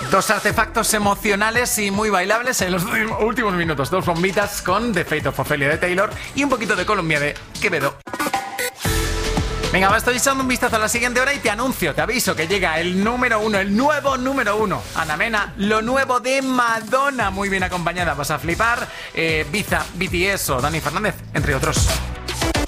Dos artefactos emocionales y muy bailables en los últimos minutos. Dos bombitas con The Fate of Ophelia de Taylor y un poquito de Colombia de Quevedo. Venga, estoy echando un vistazo a la siguiente hora y te anuncio, te aviso que llega el número uno, el nuevo número uno. Ana Mena, lo nuevo de Madonna, muy bien acompañada, vas a flipar. Biza, BTS o Dani Fernández, entre otros.